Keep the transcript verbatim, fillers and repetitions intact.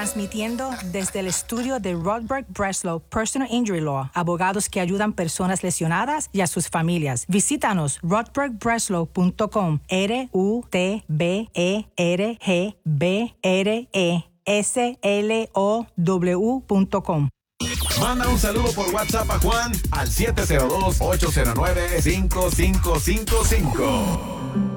Transmitiendo desde el estudio de Rodberg Breslow Personal Injury Law, abogados que ayudan personas lesionadas y a sus familias. Visítanos rodberg breslow punto com, R U T B E R G B R E S L O W punto com. Manda un saludo por WhatsApp a Juan al siete cero dos, ocho cero nueve, cinco cinco cinco cinco.